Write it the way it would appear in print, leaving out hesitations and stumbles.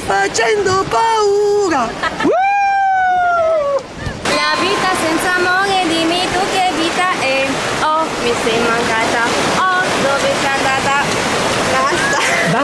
facendo paura. La vita senza amore, dimmi tu che vita è. Oh, mi sei mancata. Oh, dove sei andata? Basta.